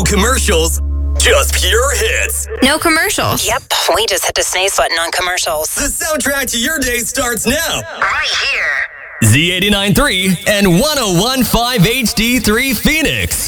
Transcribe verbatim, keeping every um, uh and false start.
commercials, just pure hits. No commercials. Yep, we just hit the snooze button on commercials. The soundtrack to your day starts now. Right here. Z eighty-nine point three and one oh one point five H D three Phoenix.